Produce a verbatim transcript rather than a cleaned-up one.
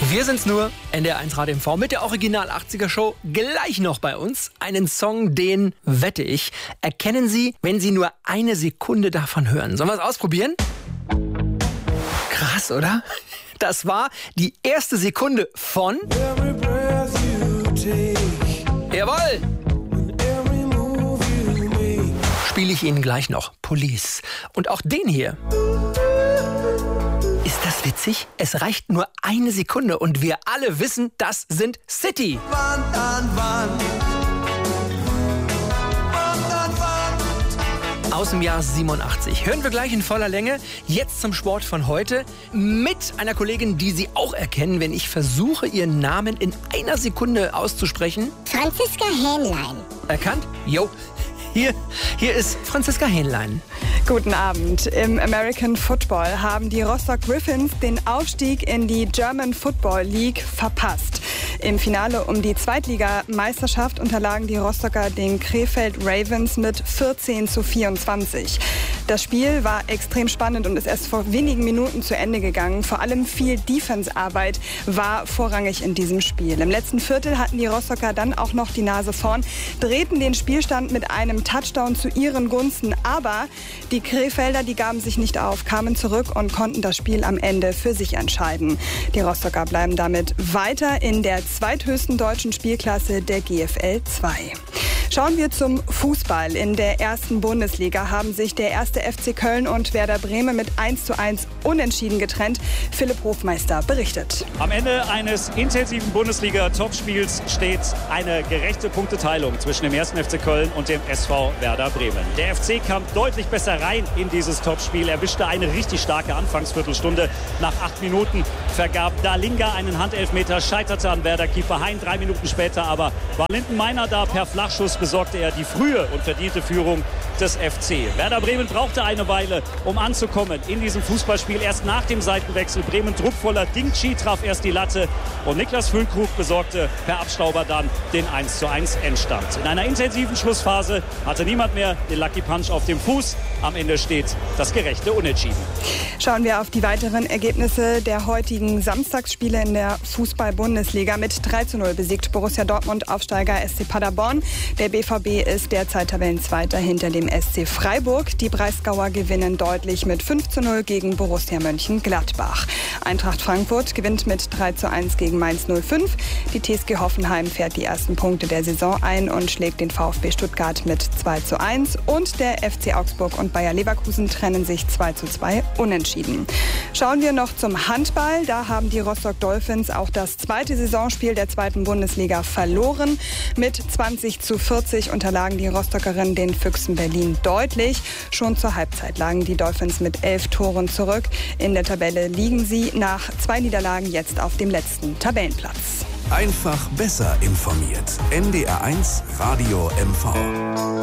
Wir sind's nur, N D R eins Radio M V mit der Original achtziger Show. Gleich noch bei uns einen Song, den, wette ich, erkennen Sie, wenn Sie nur eine Sekunde davon hören. Sollen wir es ausprobieren? Krass, oder? Das war die erste Sekunde von... Jawohl! Spiele ich Ihnen gleich noch. Police. Und auch den hier. Ist das witzig? Es reicht nur eine Sekunde und wir alle wissen, das sind City. Wand an Wand. Wand an Wand. Aus dem Jahr siebenundachtzig. Hören wir gleich in voller Länge. Jetzt zum Sport von heute. Mit einer Kollegin, die Sie auch erkennen, wenn ich versuche, Ihren Namen in einer Sekunde auszusprechen. Franziska Hähnlein. Erkannt? Jo. Hier, hier ist Franziska Hähnlein. Guten Abend. Im American Football haben die Rostock Griffins den Aufstieg in die German Football League verpasst. Im Finale um die Zweitligameisterschaft unterlagen die Rostocker den Krefeld Ravens mit vierzehn zu vierundzwanzig. Das Spiel war extrem spannend und ist erst vor wenigen Minuten zu Ende gegangen. Vor allem viel Defense-Arbeit war vorrangig in diesem Spiel. Im letzten Viertel hatten die Rostocker dann auch noch die Nase vorn, drehten den Spielstand mit einem Touchdown zu ihren Gunsten. Aber die Krefelder, die gaben sich nicht auf, kamen zurück und konnten das Spiel am Ende für sich entscheiden. Die Rostocker bleiben damit weiter in der zweithöchsten deutschen Spielklasse der G F L zwei. Schauen wir zum Fußball. In der ersten Bundesliga haben sich der erste F C Köln und Werder Bremen mit eins zu eins unentschieden getrennt. Philipp Hofmeister berichtet. Am Ende eines intensiven Bundesliga-Topspiels steht eine gerechte Punkteteilung zwischen dem ersten F C Köln und dem S V Werder Bremen. Der F C kam deutlich besser rein in dieses Topspiel, erwischte eine richtig starke Anfangsviertelstunde. Nach acht Minuten vergab Dalinga einen Handelfmeter, scheiterte an Werder-Keeper Hein. Drei Minuten später aber war Lindenmeiner da. Per Flachschuss besorgte er die frühe und verdiente Führung des F C. Werder Bremen brauchte eine Weile, um anzukommen in diesem Fußballspiel. Erst nach dem Seitenwechsel Bremen druckvoller. Dingchi traf erst die Latte und Niklas Füllkrug besorgte per Abstauber dann den eins zu eins Endstand. In einer intensiven Schlussphase hatte niemand mehr den Lucky Punch auf dem Fuß. Am Ende steht das gerechte Unentschieden. Schauen wir auf die weiteren Ergebnisse der heutigen Samstagsspiele in der Fußball-Bundesliga. Mit drei zu null besiegt Borussia Dortmund Aufsteiger S C Paderborn. Der B V B ist derzeit Tabellenzweiter hinter dem S C Freiburg. Die Breisgauer gewinnen deutlich mit fünf zu null gegen Borussia Mönchengladbach. Eintracht Frankfurt gewinnt mit drei zu eins gegen Mainz null fünf. Die T S G Hoffenheim fährt die ersten Punkte der Saison ein und schlägt den VfB Stuttgart mit zwei zu eins. Und der F C Augsburg und Bayer Leverkusen trennen sich zwei zu zwei unentschieden. Schauen wir noch zum Handball. Da haben die Rostock Dolphins auch das zweite Saisonspiel der zweiten Bundesliga verloren. Mit zwanzig zu vierzig unterlagen die Rostockerinnen den Füchsen Berlin deutlich. Schon zur Halbzeit lagen die Dolphins mit elf Toren zurück. In der Tabelle liegen sie nach zwei Niederlagen jetzt auf dem letzten Tabellenplatz. Einfach besser informiert. N D R eins Radio M V.